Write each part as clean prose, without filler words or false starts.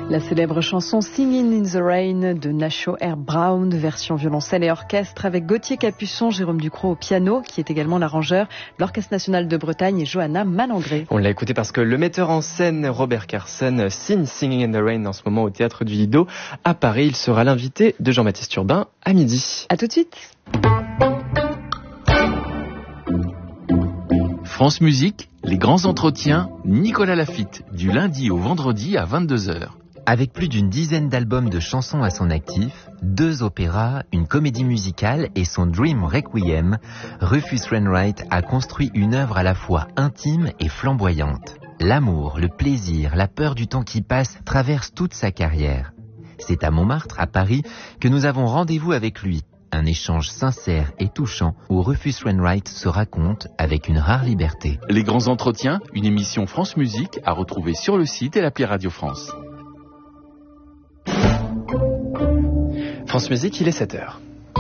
La célèbre chanson Singing in the Rain de Nacho R. Brown, version violoncelle et orchestre avec Gauthier Capuçon, Jérôme Ducrot au piano, qui est également l'arrangeur, l'Orchestre National de Bretagne et Johanna Malangré. On l'a écouté parce que le metteur en scène Robert Carson signe Singing in the Rain en ce moment au Théâtre du Lido à Paris. Il sera l'invité de Jean-Baptiste Urbain à midi. À tout de suite. France Musique, les grands entretiens, Nicolas Laffitte, du lundi au vendredi à 22h. Avec plus d'une dizaine d'albums de chansons à son actif, 2 opéras, une comédie musicale et son Dream Requiem, Rufus Wainwright a construit une œuvre à la fois intime et flamboyante. L'amour, le plaisir, la peur du temps qui passe traversent toute sa carrière. C'est à Montmartre, à Paris, que nous avons rendez-vous avec lui. Un échange sincère et touchant où Rufus Wainwright se raconte avec une rare liberté. Les grands entretiens, une émission France Musique à retrouver sur le site et l'appli Radio France. France Musique, il est 7h.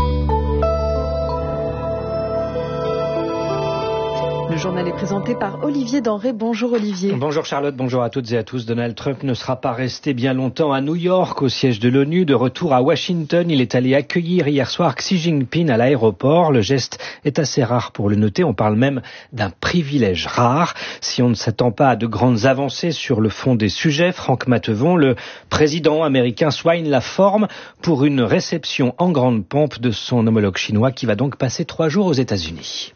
Le journal est présenté par Olivier Denré. Bonjour Olivier. Bonjour Charlotte, bonjour à toutes et à tous. Donald Trump ne sera pas resté bien longtemps à New York, au siège de l'ONU. De retour à Washington, il est allé accueillir hier soir Xi Jinping à l'aéroport. Le geste est assez rare pour le noter. On parle même d'un privilège rare. Si on ne s'attend pas à de grandes avancées sur le fond des sujets, Franck Matevon, le président américain soigne la forme pour une réception en grande pompe de son homologue chinois qui va donc passer 3 jours aux États-Unis.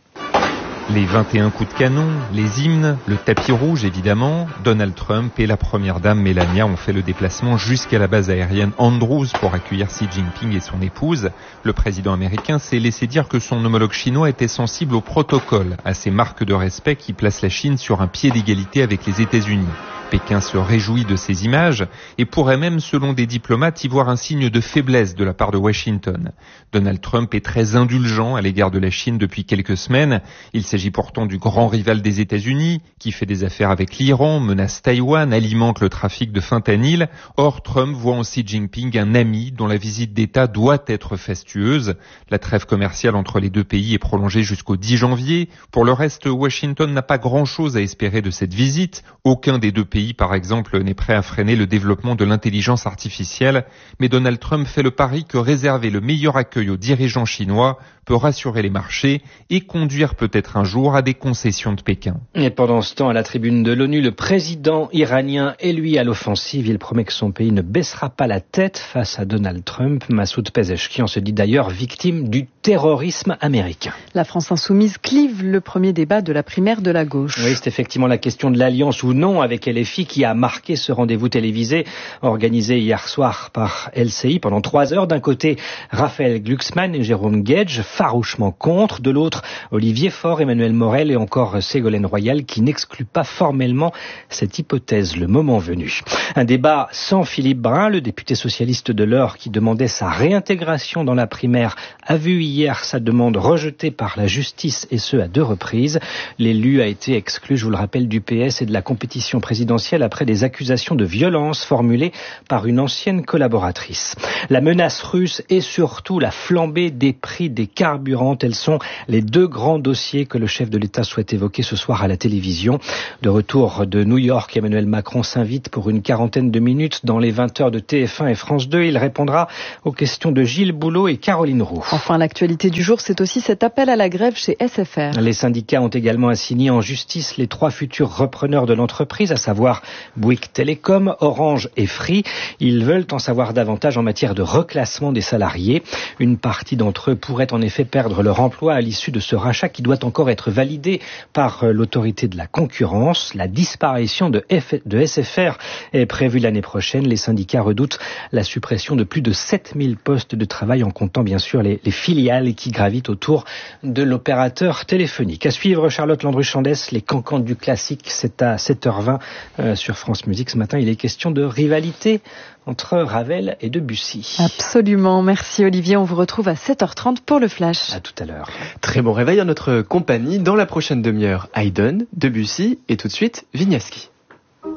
Les 21 coups de canon, les hymnes, le tapis rouge évidemment, Donald Trump et la première dame Melania ont fait le déplacement jusqu'à la base aérienne Andrews pour accueillir Xi Jinping et son épouse. Le président américain s'est laissé dire que son homologue chinois était sensible au protocole, à ces marques de respect qui placent la Chine sur un pied d'égalité avec les États-Unis. Pékin se réjouit de ces images et pourrait même, selon des diplomates, y voir un signe de faiblesse de la part de Washington. Donald Trump est très indulgent à l'égard de la Chine depuis quelques semaines. Il s'agit pourtant du grand rival des États-Unis, qui fait des affaires avec l'Iran, menace Taïwan, alimente le trafic de fentanyl. Or, Trump voit en Xi Jinping un ami dont la visite d'État doit être fastueuse. La trêve commerciale entre les deux pays est prolongée jusqu'au 10 janvier. Pour le reste, Washington n'a pas grand-chose à espérer de cette visite. Aucun des deux pays, par exemple, n'est prêt à freiner le développement de l'intelligence artificielle. Mais Donald Trump fait le pari que réserver le meilleur accueil aux dirigeants chinois peut rassurer les marchés et conduire peut-être un jour à des concessions de Pékin. Et pendant ce temps, à la tribune de l'ONU, le président iranien est lui à l'offensive. Il promet que son pays ne baissera pas la tête face à Donald Trump. Massoud Pezeshkian se dit d'ailleurs victime du terrorisme américain. La France insoumise clive le premier débat de la primaire de la gauche. Oui, c'est effectivement la question de l'alliance ou non avec LFI qui a marqué ce rendez-vous télévisé organisé hier soir par LCI pendant 3 heures. D'un côté, Raphaël Glucksmann et Jérôme Gage, farouchement contre. De l'autre, Olivier Faure, Emmanuel Morel et encore Ségolène Royal qui n'excluent pas formellement cette hypothèse le moment venu. Un débat sans Philippe Brun, le député socialiste de l'Eure qui demandait sa réintégration dans la primaire, a vu hier sa demande rejetée par la justice et ce à 2 reprises. L'élu a été exclu, je vous le rappelle, du PS et de la compétition présidentielle après des accusations de violence formulées par une ancienne collaboratrice. La menace russe et surtout la flambée des prix des carburants, tels sont les 2 grands dossiers que le chef de l'État souhaite évoquer ce soir à la télévision. De retour de New York, Emmanuel Macron s'invite pour une 40aine de minutes dans les 20h de TF1 et France 2. Il répondra aux questions de Gilles Boulot et Caroline Roux. Enfin, l'actualité du jour, c'est aussi cet appel à la grève chez SFR. Les syndicats ont également assigné en justice les 3 futurs repreneurs de l'entreprise, à savoir Bouygues Télécom, Orange et Free. Ils veulent en savoir davantage en matière de reclassement des salariés. Une partie d'entre eux pourrait en effet perdre leur emploi à l'issue de ce rachat qui doit encore être validé par l'autorité de la concurrence. La disparition de SFR est prévue l'année prochaine. Les syndicats redoutent la suppression de plus de 7000 postes de travail en comptant bien sûr les filiales qui gravitent autour de l'opérateur téléphonique. À suivre, Charlotte Landru-Chandès, les cancans du classique, c'est à 7h20 sur France Musique. Ce matin, il est question de rivalité entre Ravel et Debussy. Absolument. Merci Olivier. On vous retrouve à 7h30 pour le Flash. À tout à l'heure. Très bon réveil en notre compagnie. Dans la prochaine demi-heure, Haydn, Debussy et tout de suite, Wieniawski.